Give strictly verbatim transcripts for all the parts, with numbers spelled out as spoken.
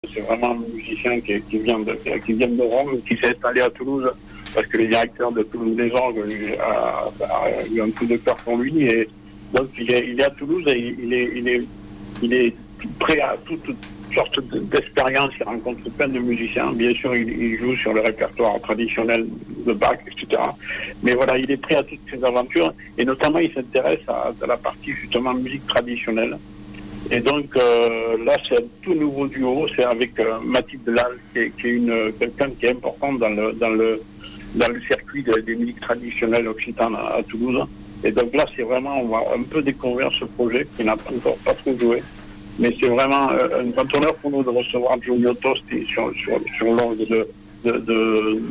C'est vraiment un musicien qui, qui, vient de, qui vient de Rome, qui s'est installé à Toulouse, parce que le directeur de Toulouse des Orgues a, a eu un coup de cœur pour lui, et donc il est, il est à Toulouse et il est, il est, il est prêt à toute, toute sorte d'expérience. Il rencontre plein de musiciens. Bien sûr, il, il joue sur le répertoire traditionnel de Bach, et cetera. Mais voilà, il est prêt à toutes ces aventures, et notamment il s'intéresse à, à la partie justement musique traditionnelle. Et donc euh, là, c'est un tout nouveau duo. C'est avec euh, Mathilde Delal, qui est, qui est une quelqu'un qui est important dans le dans le dans le circuit de, des musiques traditionnelles occitanes à, à Toulouse. Et donc là, c'est vraiment, on va un peu découvrir ce projet qui n'a pas encore pas trop joué. Mais c'est vraiment euh, un grand honneur pour nous de recevoir Giulio Tosti sur sur sur l'orgue de de, de, de,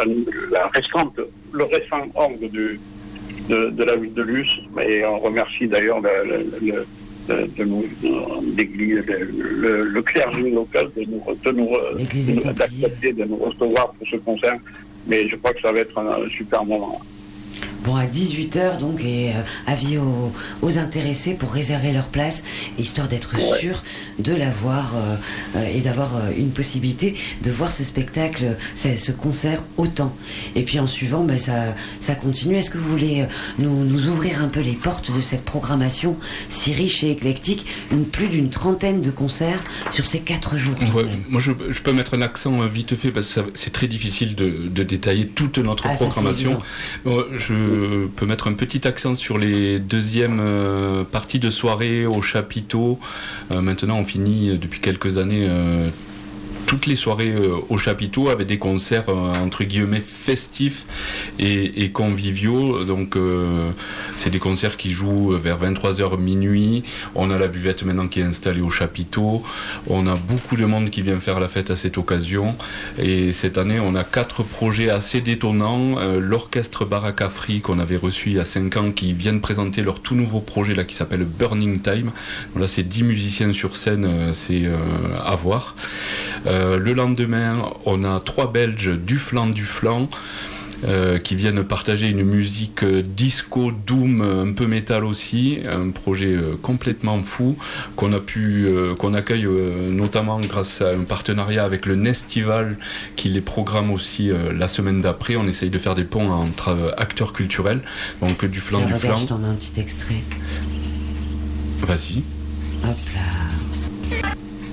de la récente le récent orgue du de, de la ville de Luce. Et on remercie d'ailleurs le, le, le de, de nous, l'église, le, le, le clergé local de nous, de nous, de nous d'accepter de nous recevoir pour ce concert. Mais je crois que ça va être un, un super moment. Bon, à dix-huit heures, donc, et euh, avis aux, aux intéressés pour réserver leur place, histoire d'être ouais. sûr de l'avoir euh, et d'avoir euh, une possibilité de voir ce spectacle, ce concert autant. Et puis en suivant, ben, ça, ça continue. Est-ce que vous voulez euh, nous, nous ouvrir un peu les portes de cette programmation si riche et éclectique, une, plus d'une trentaine de concerts sur ces quatre jours? Ouais, moi, je, je peux mettre un accent vite fait, parce que ça, c'est très difficile de, de détailler toute notre ah, programmation. Ça, je Je peux mettre un petit accent sur les deuxièmes euh, parties de soirée au chapiteau. Euh, maintenant, on finit depuis quelques années euh, toutes les soirées euh, au chapiteau avec des concerts euh, entre guillemets festifs et, et conviviaux. Donc euh, c'est des concerts qui jouent vers vingt-trois heures minuit. On a la buvette maintenant qui est installée au chapiteau. On a beaucoup de monde qui vient faire la fête à cette occasion. Et cette année, on a quatre projets assez détonnants. Euh, l'orchestre Barakafri qu'on avait reçu il y a cinq ans, qui viennent présenter leur tout nouveau projet là qui s'appelle Burning Time. Donc là, c'est dix musiciens sur scène, euh, c'est euh, à voir. Euh, le lendemain, on a trois Belges du flanc du flanc euh, qui viennent partager une musique euh, disco, doom, un peu métal aussi, un projet euh, complètement fou qu'on a pu, euh, qu'on accueille euh, notamment grâce à un partenariat avec le Nestival qui les programme aussi euh, la semaine d'après. On essaye de faire des ponts entre euh, acteurs culturels, donc du flanc du flanc. Je t'en mets un petit extrait. Vas-y. Hop là.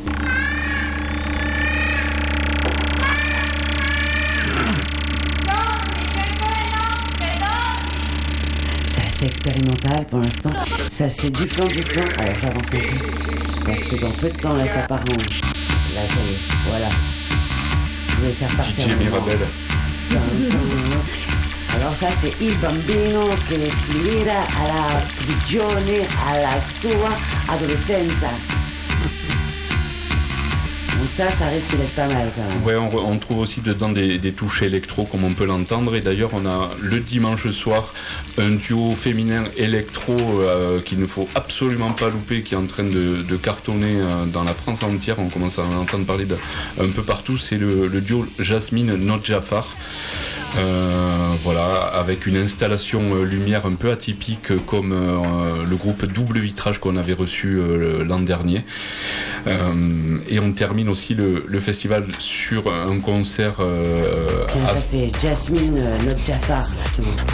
C'est expérimental pour l'instant. Ça c'est du flanc du flanc. Alors j'avance un peu. Parce que dans peu de temps là ça part en. Là ça y est. Voilà. Je vais faire partir. Didier Mirabel. Alors ça c'est Il Bambino che le tira alla prigione alla sua adolescenza. Donc ça, ça risque d'être pas mal quand même. Ouais, on, on trouve aussi dedans des, des touches électro comme on peut l'entendre. Et d'ailleurs, on a le dimanche soir un duo féminin électro euh, qu'il ne faut absolument pas louper, qui est en train de, de cartonner euh, dans la France entière. On commence à en entendre parler de, un peu partout. C'est le, le duo Jasmine Nodjafar. Euh, voilà, avec une installation euh, lumière un peu atypique comme euh, le groupe Double Vitrage qu'on avait reçu euh, l'an dernier. Euh, et on termine aussi le, le festival sur un concert. Euh, Tiens, ça c'est Jasmine euh, Nodjafar, justement.